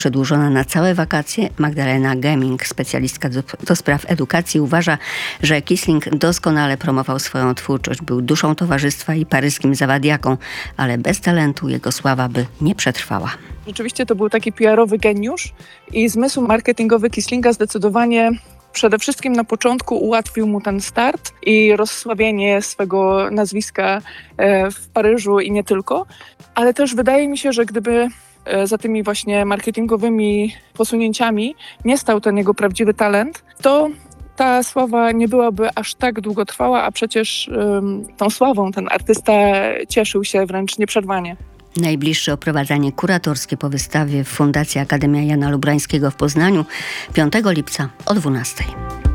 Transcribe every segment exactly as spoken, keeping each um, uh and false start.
Przedłużona na całe wakacje, Magdalena Gemming, specjalistka do, do spraw edukacji, uważa, że Kissling doskonale promował swoją twórczość. Był duszą towarzystwa i paryskim zawadiaką, ale bez talentu jego sława by nie przetrwała. Rzeczywiście to był taki P R-owy geniusz i zmysł marketingowy Kisslinga zdecydowanie przede wszystkim na początku ułatwił mu ten start i rozsławienie swego nazwiska w Paryżu i nie tylko. Ale też wydaje mi się, że gdyby za tymi właśnie marketingowymi posunięciami nie stał ten jego prawdziwy talent, to ta sława nie byłaby aż tak długotrwała, a przecież um, tą sławą ten artysta cieszył się wręcz nieprzerwanie. Najbliższe oprowadzanie kuratorskie po wystawie w Fundacji Akademia Jana Lubrańskiego w Poznaniu piątego lipca o dwunastej.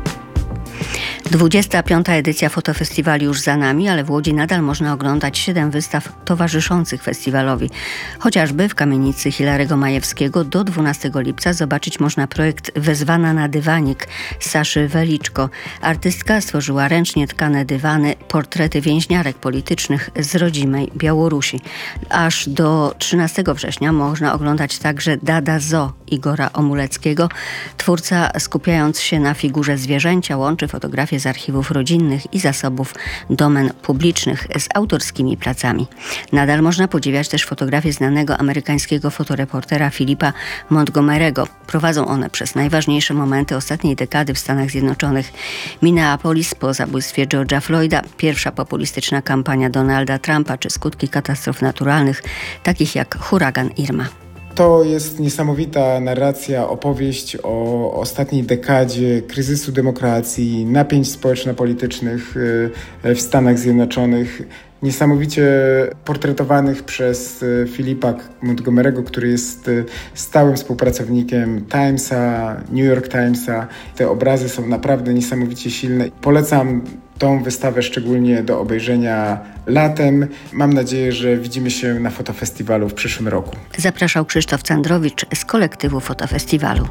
dwudziesta piąta edycja fotofestiwali już za nami, ale w Łodzi nadal można oglądać siedem wystaw towarzyszących festiwalowi. Chociażby w kamienicy Hilarego Majewskiego do dwunastego lipca zobaczyć można projekt Wezwana na dywanik Saszy Weliczko. Artystka stworzyła ręcznie tkane dywany, portrety więźniarek politycznych z rodzimej Białorusi. Aż do trzynastego września można oglądać także Dada Zo Igora Omuleckiego. Twórca, skupiając się na figurze zwierzęcia, łączy fotografię z archiwów rodzinnych i zasobów domen publicznych z autorskimi pracami. Nadal można podziwiać też fotografie znanego amerykańskiego fotoreportera Philipa Montgomery'ego. Prowadzą one przez najważniejsze momenty ostatniej dekady w Stanach Zjednoczonych. Minneapolis po zabójstwie George'a Floyda, pierwsza populistyczna kampania Donalda Trumpa czy skutki katastrof naturalnych, takich jak huragan Irma. To jest niesamowita narracja, opowieść o ostatniej dekadzie kryzysu demokracji, napięć społeczno-politycznych w Stanach Zjednoczonych, niesamowicie portretowanych przez Philipa Montgomery'ego, który jest stałym współpracownikiem Timesa, New York Timesa. Te obrazy są naprawdę niesamowicie silne. Polecam tą wystawę szczególnie do obejrzenia latem. Mam nadzieję, że widzimy się na fotofestiwalu w przyszłym roku. Zapraszał Krzysztof Candrowicz z kolektywu Fotofestiwalu.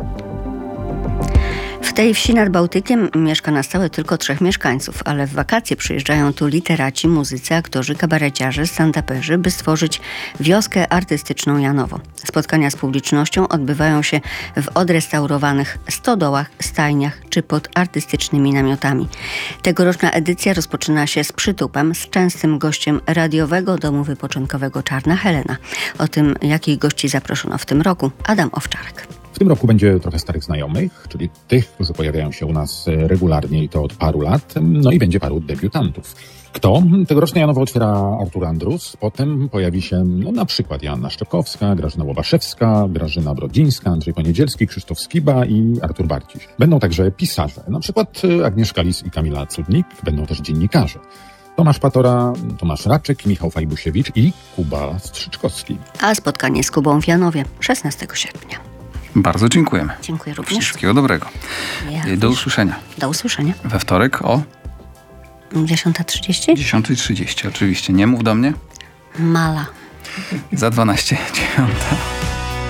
W tej wsi nad Bałtykiem mieszka na stałe tylko trzech mieszkańców, ale w wakacje przyjeżdżają tu literaci, muzycy, aktorzy, kabareciarze, stand-uperzy, by stworzyć wioskę artystyczną Janowo. Spotkania z publicznością odbywają się w odrestaurowanych stodołach, stajniach czy pod artystycznymi namiotami. Tegoroczna edycja rozpoczyna się z przytupem, z częstym gościem radiowego domu wypoczynkowego Czarna Helena. O tym, jakich gości zaproszono w tym roku, Adam Owczarek. W tym roku będzie trochę starych znajomych, czyli tych, którzy pojawiają się u nas regularnie i to od paru lat, no i będzie paru debiutantów. Kto? Tegorocznie Janowo otwiera Artur Andrus, potem pojawi się no, na przykład Joanna Szczepkowska, Grażyna Łobaszewska, Grażyna Brodzińska, Andrzej Poniedzielski, Krzysztof Skiba i Artur Barciś. Będą także pisarze, na przykład Agnieszka Lis i Kamila Cudnik, będą też dziennikarze. Tomasz Patora, Tomasz Raczyk, Michał Fajbusiewicz i Kuba Strzyczkowski. A spotkanie z Kubą w Janowie szesnastego sierpnia. Bardzo dziękujemy. Dziękuję również. Wszystkiego dobrego. Ja Do usłyszenia. Do usłyszenia. We wtorek o dziesiąta trzydzieści? dziesiąta trzydzieści, oczywiście. Nie mów do mnie. Mala. Za dwanaście dziewiąta.